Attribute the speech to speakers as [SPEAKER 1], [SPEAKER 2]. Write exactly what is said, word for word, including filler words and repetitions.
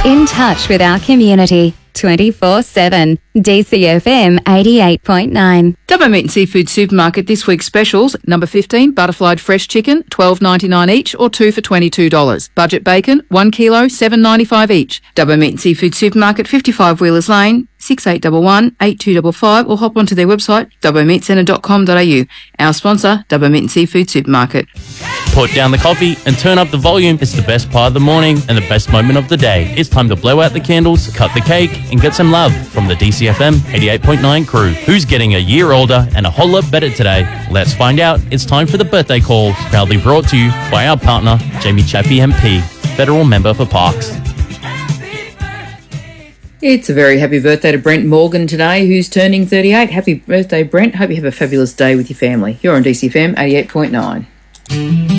[SPEAKER 1] In touch with our community twenty-four seven. D C F M eighty-eight point nine.
[SPEAKER 2] Dubbo Meat and Seafood Supermarket this week's specials. Number fifteen, butterflied fresh chicken, twelve ninety-nine each or two for twenty-two dollars. Budget bacon, one kilo, seven ninety-five each. Dubbo Meat and Seafood Supermarket, fifty-five Wheelers Lane, six eight one one, eight two five five, or hop onto their website, dubbo meat centre dot com dot a u. Our sponsor, Dubbo Meat and Seafood Supermarket.
[SPEAKER 3] Put down the coffee and turn up the volume. It's the best part of the morning and the best moment of the day. It's time to blow out the candles, cut the cake, and get some love from the D C F M eighty-eight point nine crew. Who's getting a year older and a whole lot better today? Let's find out. It's time for the birthday call, proudly brought to you by our partner, Jamie Chaffee M P, Federal Member for Parks.
[SPEAKER 2] It's a very happy birthday to Brent Morgan today, who's turning thirty-eight. Happy birthday, Brent. Hope you have a fabulous day with your family. You're on D C F M eighty-eight point nine.